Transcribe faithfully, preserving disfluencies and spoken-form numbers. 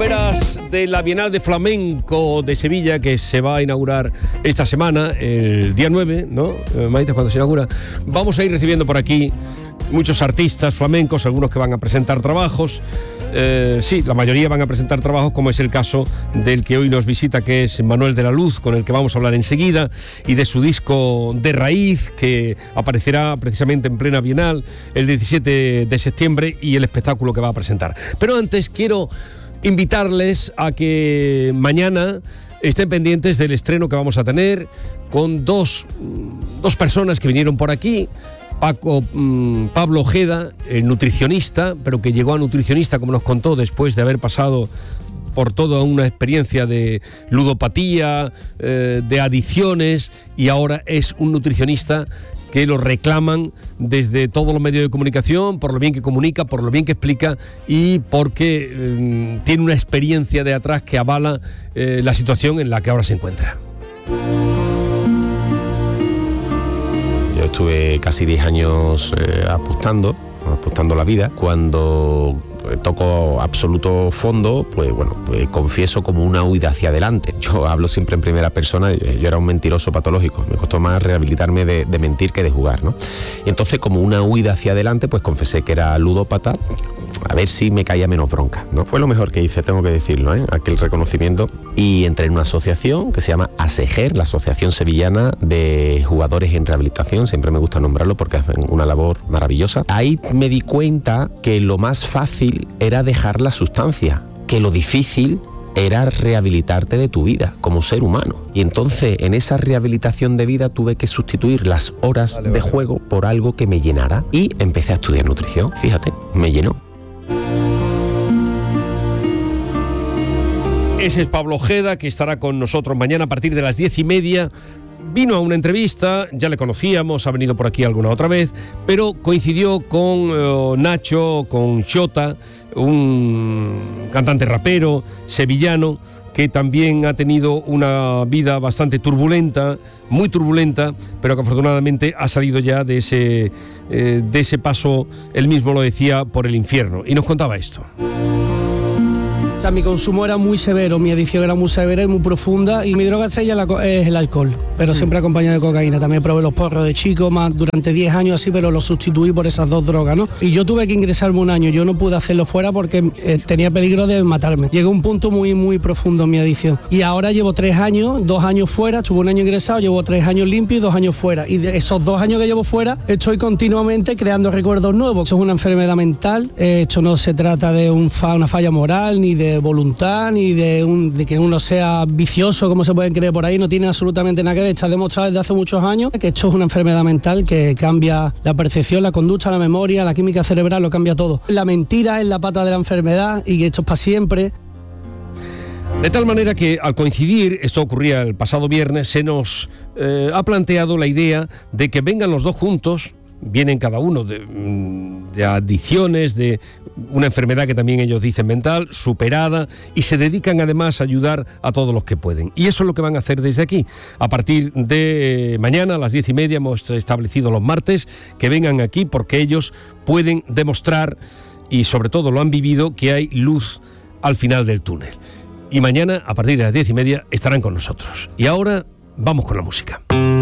vísperas de la Bienal de Flamenco de Sevilla, que se va a inaugurar esta semana, el día nueve, ¿no? Maite, cuando se inaugura. Vamos a ir recibiendo por aquí muchos artistas flamencos, algunos que van a presentar trabajos. Eh, sí, la mayoría van a presentar trabajos, como es el caso del que hoy nos visita, que es Manuel de la Luz, con el que vamos a hablar enseguida, y de su disco De Raíz, que aparecerá precisamente en plena Bienal el diecisiete de septiembre, y el espectáculo que va a presentar. Pero antes quiero invitarles a que mañana estén pendientes del estreno que vamos a tener con dos, dos personas que vinieron por aquí. Paco, mmm, Pablo Ojeda, el nutricionista, pero que llegó a nutricionista, como nos contó, después de haber pasado por toda una experiencia de ludopatía, eh, de adicciones, y ahora es un nutricionista que lo reclaman desde todos los medios de comunicación, por lo bien que comunica, por lo bien que explica, y porque eh, tiene una experiencia de atrás que avala eh, la situación en la que ahora se encuentra. Yo estuve casi diez años eh, apostando, apostando la vida. Cuando eh, toco absoluto fondo, pues bueno, pues confieso como una huida hacia adelante. Yo hablo siempre en primera persona, yo era un mentiroso patológico, me costó más rehabilitarme de, de mentir que de jugar, ¿no? Y entonces, como una huida hacia adelante, pues confesé que era ludópata, a ver si me caía menos bronca, ¿no? Fue lo mejor que hice, tengo que decirlo, ¿eh? Aquel reconocimiento. Y entré en una asociación que se llama ASEGER, la Asociación Sevillana de Jugadores en Rehabilitación, siempre me gusta nombrarlo porque hacen una labor maravillosa. Ahí me di cuenta que lo más fácil era dejar la sustancia, que lo difícil era rehabilitarte de tu vida como ser humano. Y entonces, en esa rehabilitación de vida, tuve que sustituir las horas vale, de vale. juego por algo que me llenara, y empecé a estudiar nutrición. Fíjate, me llenó. Ese es Pablo Ojeda, que estará con nosotros mañana a partir de las diez y media. Vino a una entrevista, ya le conocíamos, ha venido por aquí alguna otra vez, pero coincidió con uh, Nacho, con Xota, un cantante rapero sevillano, que también ha tenido una vida bastante turbulenta, muy turbulenta, pero que afortunadamente ha salido ya de ese, eh, de ese paso, él mismo lo decía, por el infierno. Y nos contaba esto. O sea, mi consumo era muy severo, mi adicción era muy severa y muy profunda, y mi droga estrella es el alcohol, pero siempre acompañado de cocaína. También probé los porros de chico, más durante diez años así, pero los sustituí por esas dos drogas, ¿no? Y yo tuve que ingresarme un año, yo no pude hacerlo fuera porque eh, tenía peligro de matarme. Llegué a un punto muy, muy profundo en mi adicción. Y ahora llevo tres años, dos años fuera, estuve un año ingresado, llevo tres años limpio y dos años fuera. Y de esos dos años que llevo fuera, estoy continuamente creando recuerdos nuevos. Eso es una enfermedad mental, eh, esto no se trata de un fa, una falla moral, ni de voluntad, ni de, un, de que uno sea vicioso, como se pueden creer por ahí. No tiene absolutamente nada que ver. Está demostrado desde hace muchos años que esto es una enfermedad mental que cambia la percepción, la conducta, la memoria, la química cerebral, lo cambia todo. La mentira es la pata de la enfermedad, y esto es para siempre. De tal manera que, al coincidir, esto ocurría el pasado viernes, se nos eh, ha planteado la idea de que vengan los dos juntos. Vienen cada uno de, de adicciones, de una enfermedad que también ellos dicen mental, superada, y se dedican además a ayudar a todos los que pueden. Y eso es lo que van a hacer desde aquí. A partir de mañana a las diez y media hemos establecido los martes que vengan aquí, porque ellos pueden demostrar, y sobre todo lo han vivido, que hay luz al final del túnel. Y mañana a partir de las diez y media estarán con nosotros. Y ahora vamos con la música.